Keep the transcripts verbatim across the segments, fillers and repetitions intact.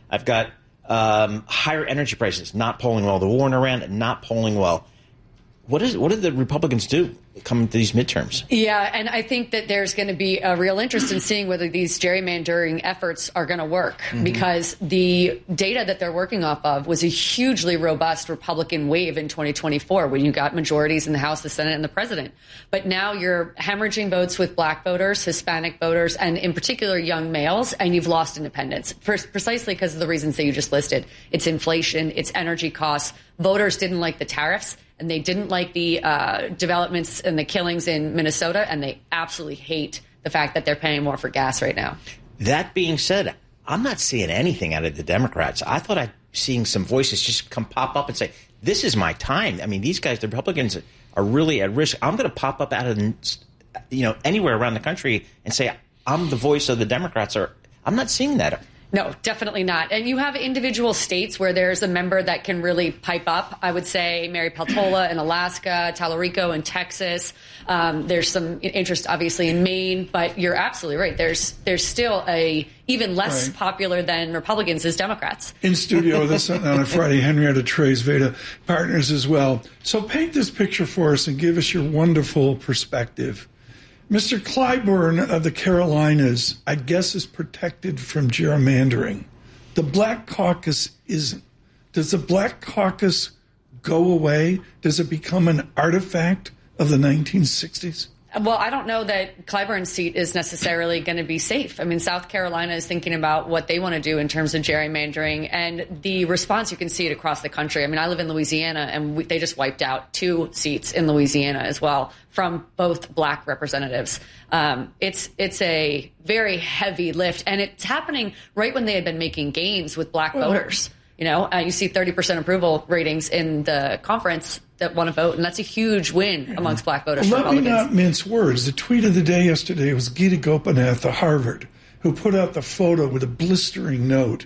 I've got um, higher energy prices, not polling well. The war in Iran, not polling well. What is what did the Republicans do coming to these midterms? Yeah, and I think that there's going to be a real interest in seeing whether these gerrymandering efforts are going to work, mm-hmm. because the data that they're working off of was a hugely robust Republican wave in twenty twenty-four when you got majorities in the House, the Senate, and the president. But now you're hemorrhaging votes with black voters, Hispanic voters, and in particular young males, and you've lost independence, precisely because of the reasons that you just listed. It's inflation, it's energy costs. Voters didn't like the tariffs. And they didn't like the uh, developments and the killings in Minnesota, and they absolutely hate the fact that they're paying more for gas right now. That being said, I'm not seeing anything out of the Democrats. I thought I'd seeing some voices just come pop up and say, this is my time. I mean, these guys, the Republicans, are really at risk. I'm going to pop up out of, you know, anywhere around the country and say, I'm the voice of the Democrats. Or I'm not seeing that. No, definitely not. And you have individual states where there's a member that can really pipe up. I would say Mary Peltola in Alaska, Tallarico in Texas. Um, there's some interest, obviously, in Maine. But you're absolutely right. There's there's still a even less right. popular than Republicans as Democrats. In studio with us on a Friday, Henrietta Trey's Veda partners as well. So paint this picture for us and give us your wonderful perspective. Mister Clyburn of the Carolinas, I guess, is protected from gerrymandering. The Black Caucus isn't. Does the Black Caucus go away? Does it become an artifact of the nineteen sixties? Well, I don't know that Clyburn's seat is necessarily going to be safe. I mean, South Carolina is thinking about what they want to do in terms of gerrymandering, and the response, you can see it across the country. I mean, I live in Louisiana, and we, they just wiped out two seats in Louisiana as well from both black representatives. Um, it's it's a very heavy lift, and it's happening right when they had been making gains with black well, voters. You know, uh, you see thirty percent approval ratings in the conference that want to vote, and that's a huge win amongst black voters. Let me not mince words. The tweet of the day yesterday was Gita Gopinath of Harvard, who put out the photo with a blistering note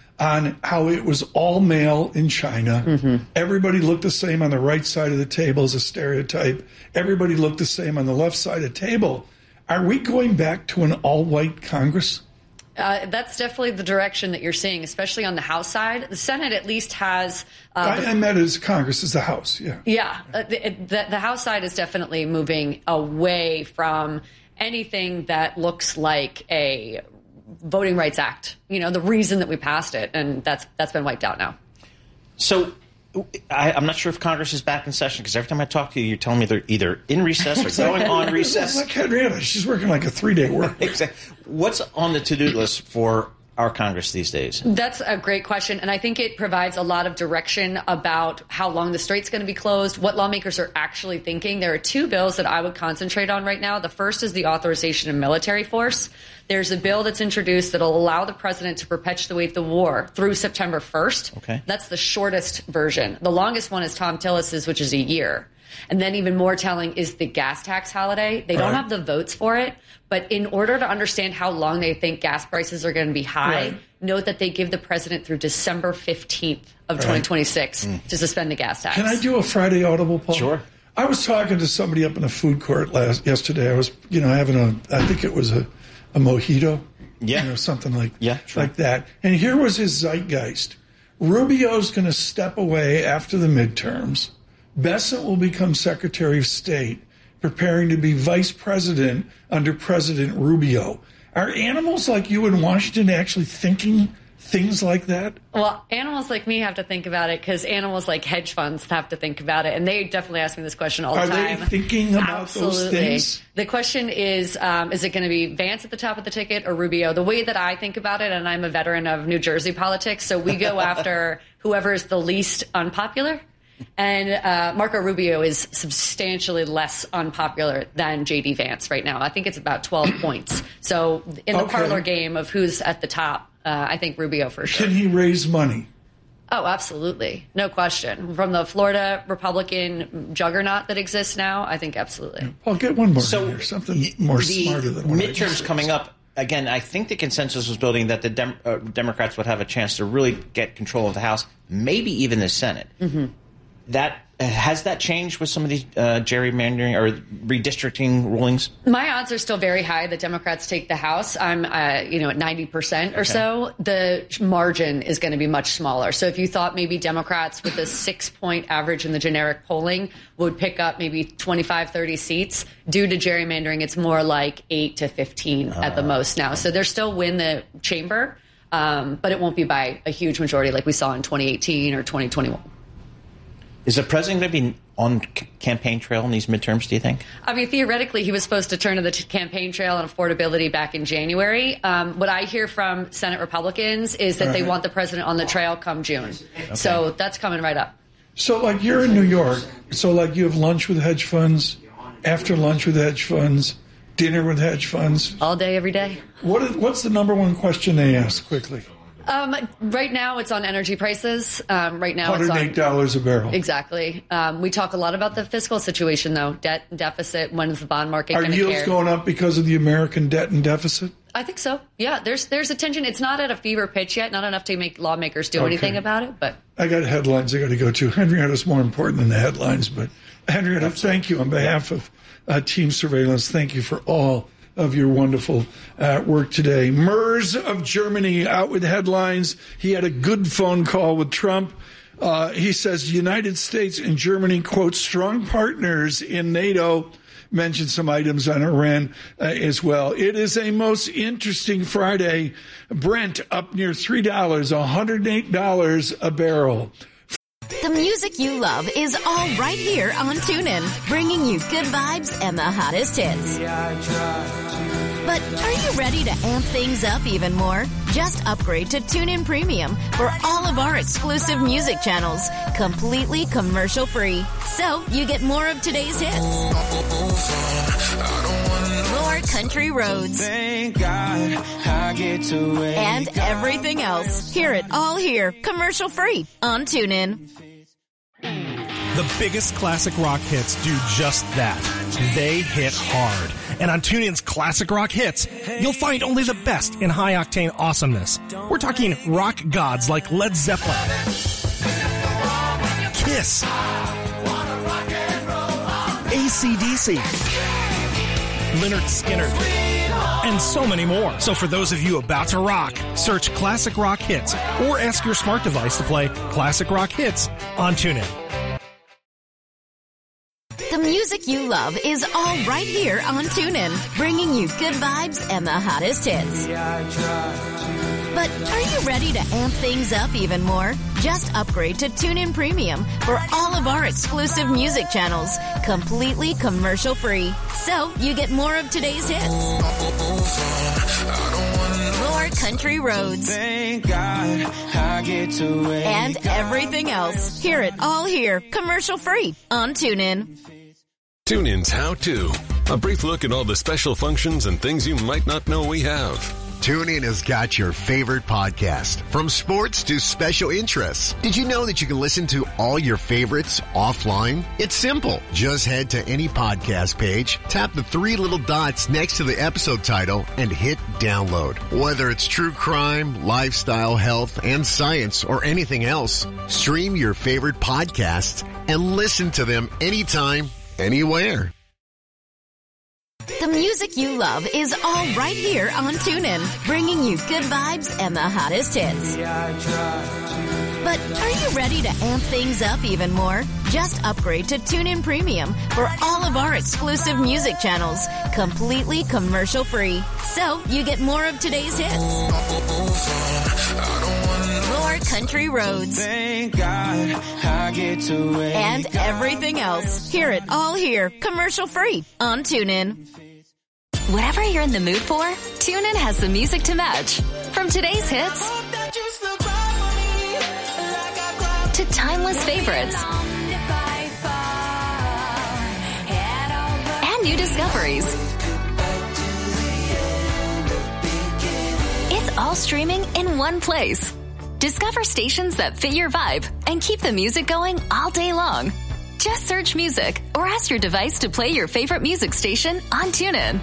on how it was all male in China. Mm-hmm. Everybody looked the same on the right side of the table as a stereotype. Everybody looked the same on the left side of the table. Are we going back to an all-white Congress? Uh, that's definitely the direction that you're seeing, especially on the House side. The Senate at least has... Uh, I, I meant as Congress as the House, yeah. Yeah, uh, the, the, the House side is definitely moving away from anything that looks like a Voting Rights Act, you know, the reason that we passed it, and that's that's been wiped out now. So I, I'm not sure if Congress is back in session, because every time I talk to you, you're telling me they're either in recess or going on recess. It's like Henrietta. She's working like a three-day work week. Exactly. What's on the to-do list for our Congress these days? That's a great question, and I think it provides a lot of direction about how long the strait's going to be closed, what lawmakers are actually thinking. There are two bills that I would concentrate on right now. The first is the authorization of military force. There's a bill that's introduced that'll allow the president to perpetuate the war through September first. Okay. That's the shortest version. The longest one is Tom Tillis's, which is a year. And then even more telling is the gas tax holiday. They don't right. have the votes for it, but in order to understand how long they think gas prices are going to be high, right. note that they give the president through December fifteenth of right. twenty twenty-six mm. to suspend the gas tax. Can I do a Friday Audible, Paul? Sure. I was talking to somebody up in a food court last yesterday. I was, you know, having a, I think it was a, a mojito. Yeah. You know, something like, yeah, sure. like that. And here was his zeitgeist. Rubio's going to step away after the midterms. Bessent will become Secretary of State, preparing to be vice president under President Rubio. Are animals like you in Washington actually thinking things like that? Well, animals like me have to think about it because animals like hedge funds have to think about it. And they definitely ask me this question all the Are time. Are they thinking about Absolutely. those things? The question is, um, is it going to be Vance at the top of the ticket or Rubio? The way that I think about it, and I'm a veteran of New Jersey politics, so we go after whoever is the least unpopular. And uh, Marco Rubio is substantially less unpopular than J D Vance right now. I think it's about twelve points. So in the okay. parlor game of who's at the top, uh, I think Rubio for sure. Can he raise money? Oh, absolutely. No question. From the Florida Republican juggernaut that exists now, I think absolutely. Yeah. Paul, get one more so in here. Something more smarter than what midterms coming up. Again, I think the consensus was building that the Dem- uh, Democrats would have a chance to really get control of the House, maybe even the Senate. Mm-hmm. That has that changed with some of these uh, gerrymandering or redistricting rulings? My odds are still very high that Democrats take the House. I'm, uh, you know, at ninety percent or okay. so. The margin is going to be much smaller. So if you thought maybe Democrats with a six-point average in the generic polling would pick up maybe twenty-five, thirty seats, due to gerrymandering, it's more like eight to fifteen uh, at the most now. So they'll still win the chamber, um, but it won't be by a huge majority like we saw in twenty eighteen or twenty twenty-one. Is the president going to be on c- campaign trail in these midterms, do you think? I mean, theoretically, he was supposed to turn to the t- campaign trail on affordability back in January. Um, what I hear from Senate Republicans is that they want the president on the trail come June. Okay. So that's coming right up. So, like, you're in New York. So, like, you have lunch with hedge funds, after lunch with hedge funds, dinner with hedge funds. All day, every day. What is, what's the number one question they ask quickly? Um, right now, it's on energy prices. Um, right now, one hundred eight dollars it's on, a barrel. Exactly. Um, we talk a lot about the fiscal situation, though. Debt and deficit. When is the bond market going to care? Are yields going up because of the American debt and deficit? I think so. Yeah, there's there's attention. It's not at a fever pitch yet. Not enough to make lawmakers do okay. anything about it. But I got headlines I got to go to. Henrietta's more important than the headlines. But Henrietta, thank you on behalf of uh, Team Surveillance. Thank you for all of your wonderful uh, work today. Merz of Germany out with headlines. He had a good phone call with Trump. Uh, he says the United States and Germany, quote, strong partners in NATO. Mentioned some items on Iran uh, as well. It is a most interesting Friday. Brent up near three dollars, one hundred eight dollars a barrel. The music you love is all right here on TuneIn, bringing you good vibes and the hottest hits. But are you ready to amp things up even more? Just upgrade to TuneIn Premium for all of our exclusive music channels, completely commercial-free. So you get more of today's hits, more country roads, and everything else. Hear it all here, commercial-free on TuneIn. The biggest classic rock hits do just that. They hit hard. And on TuneIn's Classic Rock Hits, you'll find only the best in high-octane awesomeness. We're talking rock gods like Led Zeppelin, Kiss, A C D C, Lynyrd Skynyrd, and so many more. So for those of you about to rock, search Classic Rock Hits or ask your smart device to play Classic Rock Hits on TuneIn. The music you love is all right here on TuneIn, bringing you good vibes and the hottest hits. But are you ready to amp things up even more? Just upgrade to TuneIn Premium for all of our exclusive music channels, completely commercial-free. So you get more of today's hits, more country roads, and everything else. Hear it all here, commercial-free on TuneIn. TuneIn's How To. A brief look at all the special functions and things you might not know we have. TuneIn has got your favorite podcast, from sports to special interests. Did you know that you can listen to all your favorites offline? It's simple. Just head to any podcast page, tap the three little dots next to the episode title, and hit download. Whether it's true crime, lifestyle, health, and science, or anything else, stream your favorite podcasts and listen to them anytime, anywhere. The music you love is all right here on TuneIn, bringing you good vibes and the hottest hits. But are you ready to amp things up even more? Just upgrade to TuneIn Premium for all of our exclusive music channels, completely commercial-free. So you get more of today's hits, more country roads, and everything else. Hear it all here, commercial-free on TuneIn. Whatever you're in the mood for, TuneIn has the music to match. From today's hits to timeless favorites and new discoveries. It's all streaming in one place. Discover stations that fit your vibe and keep the music going all day long. Just search music or ask your device to play your favorite music station on TuneIn.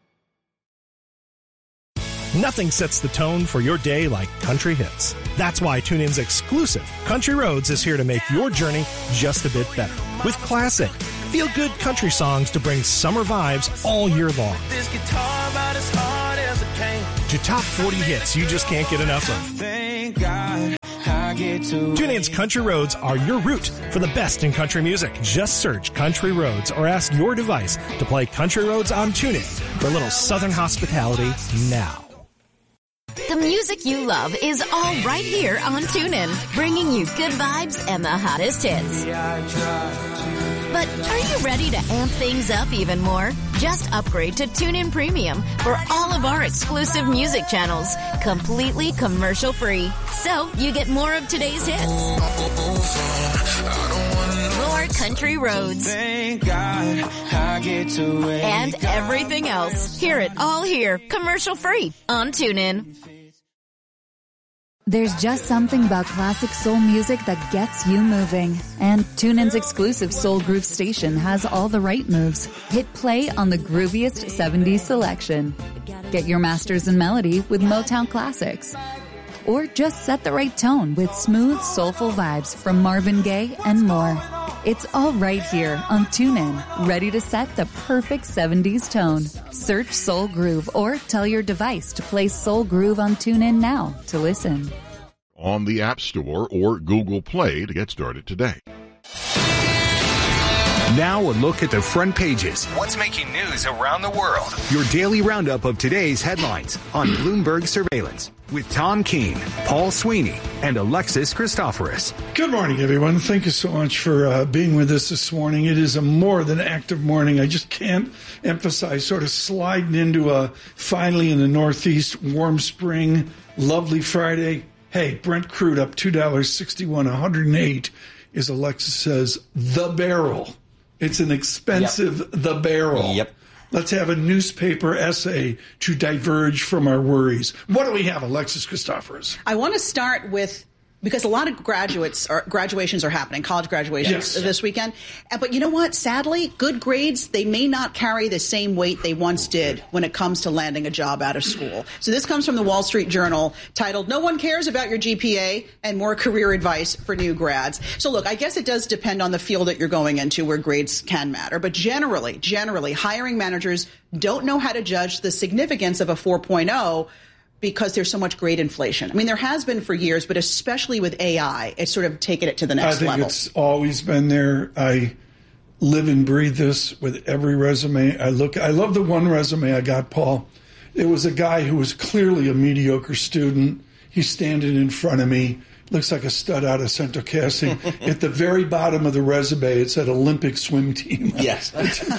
Nothing sets the tone for your day like country hits. That's why TuneIn's exclusive Country Roads is here to make your journey just a bit better. with classic, feel-good country songs to bring summer vibes all year long. To top forty hits you just can't get enough of. TuneIn's Country Roads are your route for the best in country music. Just search Country Roads or ask your device to play Country Roads on TuneIn for a little southern hospitality now. The music you love is all right here on TuneIn, bringing you good vibes and the hottest hits. But are you ready to amp things up even more? Just upgrade to TuneIn Premium for all of our exclusive music channels, completely commercial-free. So you get more of today's hits, more country roads, and everything else. Hear it all here, commercial-free on TuneIn. There's just something about classic soul music that gets you moving. And TuneIn's exclusive Soul Groove station has all the right moves. Hit play on the grooviest seventies selection. Get your masters in melody with Motown classics. Or just set the right tone with smooth, soulful vibes from Marvin Gaye and more. It's all right here on TuneIn, ready to set the perfect seventies tone. Search Soul Groove or tell your device to play Soul Groove on TuneIn now to listen. On the App Store or Google Play to get started today. Now a look at the front pages. What's making news around the world? Your daily roundup of today's headlines on Bloomberg Surveillance with Tom Keene, Paul Sweeney, and Alexis Christoforous. Good morning, everyone. Thank you so much for uh, being with us this morning. It is a more than active morning. I just can't emphasize sort of sliding into a finally in the Northeast warm spring, lovely Friday. Hey, Brent crude up two dollars and sixty-one cents, one hundred eight is Alexis says, the barrel. It's an expensive yep. the barrel. Yep. Let's have a newspaper essay to diverge from our worries. What do we have, Alexis Christoforous? I want to start with, because a lot of graduates or graduations are happening, college graduations yes. this weekend. But you know what? Sadly, good grades, they may not carry the same weight they once did when it comes to landing a job out of school. So this comes from the Wall Street Journal, titled, "No One Cares About Your G P A and More Career Advice for New Grads." So look, I guess it does depend on the field that you're going into where grades can matter. But generally, generally, hiring managers don't know how to judge the significance of a four point oh because there's so much grade inflation. I mean, there has been for years, but especially with A I, it's sort of taken it to the next level. I think level. It's always been there. I live and breathe this with every resume. I look. I love the one resume I got, Paul. It was a guy who was clearly a mediocre student. He's standing in front of me. Looks like a stud out of Central Casting. At the very bottom of the resume, it said Olympic swim team. Yes.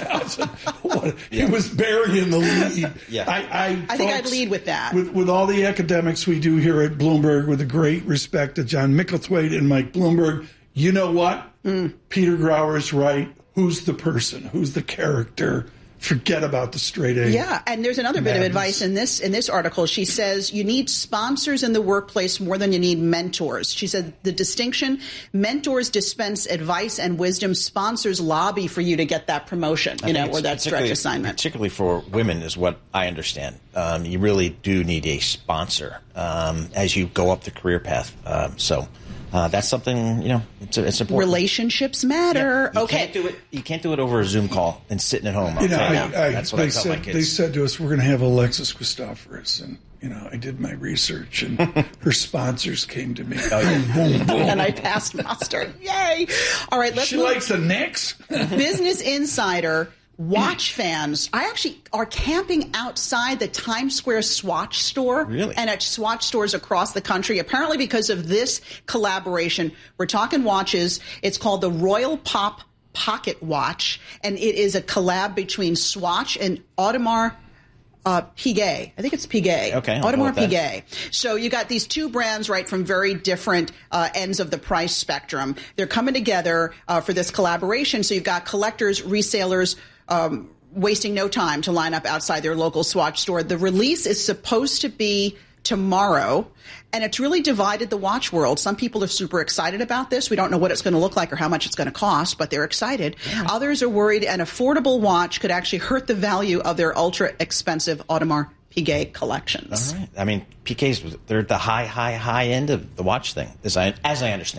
yeah. He was burying the lead. Yeah. I, I, I, I think folks, I'd lead with that. With, with all the academics we do here at Bloomberg, with a great respect to John Micklethwaite and Mike Bloomberg, you know what? Mm. Peter Grauer's right. Who's the person? Who's the character? Forget about the straight A. Yeah, and there's another madness. Bit of advice in this in this article. She says you need sponsors in the workplace more than you need mentors. She said the distinction, mentors dispense advice and wisdom, sponsors lobby for you to get that promotion, you know, or that stretch assignment. Particularly for women is what I understand. Um, you really do need a sponsor um, as you go up the career path. Um, so. Uh, that's something, you know, it's, it's important. Relationships matter. Yeah, you okay. Can't do it, you can't do it over a Zoom call and sitting at home. I'll you know, tell you. I, I, that's what they I tell said, my kids. They said to us, we're going to have Alexis Christoforous. And, you know, I did my research, and her sponsors came to me. Oh, yeah. boom, boom. And I passed muster. Yay. All right, let's She move. likes the Knicks. Business Insider. Watch fans, I actually are camping outside the Times Square Swatch store really? and at Swatch stores across the country, apparently because of this collaboration. We're talking watches. It's called the Royal Pop Pocket Watch, and it is a collab between Swatch and Audemars Uh, Piguet. I think it's Piguet. Okay. Audemars Piguet. So you got these two brands, right, from very different uh, ends of the price spectrum. They're coming together uh, for this collaboration. So you've got collectors, resellers, um, wasting no time to line up outside their local Swatch store. The release is supposed to be tomorrow, and it's really divided the watch world. Some people are super excited about this. We don't know what it's going to look like or how much it's going to cost, but they're excited. Yeah. Others are worried an affordable watch could actually hurt the value of their ultra-expensive Audemars Piguet collections. All right. I mean, Piguet's, they're at the high, high, high end of the watch thing, as I, as I understand it.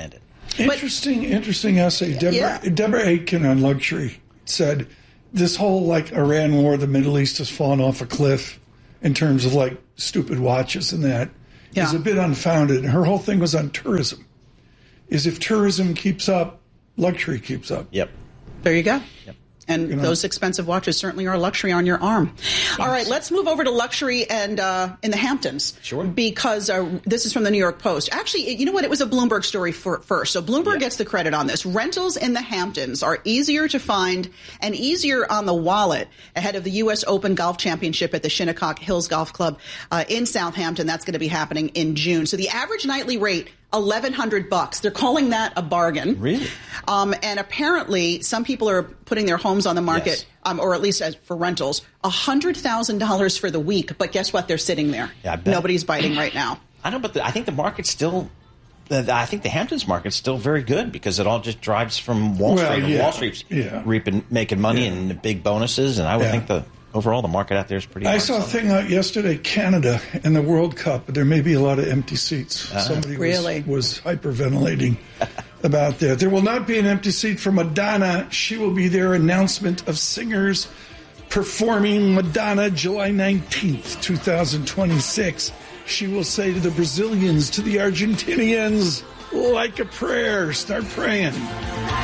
Interesting, but, interesting essay. Deborah, yeah. Deborah Aitken on Luxury said this whole like Iran war, the Middle East has fallen off a cliff in terms of like stupid watches and that yeah. is a bit unfounded. And her whole thing was on tourism. Is if tourism keeps up, luxury keeps up. Yep. There you go. Yep. And you know, those expensive watches certainly are luxury on your arm. Thanks. All right, let's move over to luxury and uh, in the Hamptons. Sure. Because uh, this is from the New York Post. Actually, you know what? It was a Bloomberg story for, first. So Bloomberg yeah. gets the credit on this. Rentals in the Hamptons are easier to find and easier on the wallet ahead of the U S Open Golf Championship at the Shinnecock Hills Golf Club uh, in Southampton. That's going to be happening in June. So the average nightly rate, eleven hundred bucks. They're calling that a bargain. Really? Um, and apparently, some people are putting their homes on the market, yes. um, or at least as for rentals, one hundred thousand dollars for the week. But guess what? They're sitting there. Yeah, I bet. Nobody's biting right now. I know, but the, I think the market's still. The, I think the Hamptons market's still very good because it all just drives from Wall well, Street. And yeah. Wall Street's yeah. reaping, making money yeah. and big bonuses, and I would yeah. think the. Overall, the market out there is pretty. I saw a thing out yesterday, Canada and the World Cup. There may be a lot of empty seats. Uh, Somebody really? was, was hyperventilating about that. There will not be an empty seat for Madonna. She will be there. Announcement of singers performing Madonna July nineteenth, twenty twenty-six. She will say to the Brazilians, to the Argentinians, like a prayer, start praying.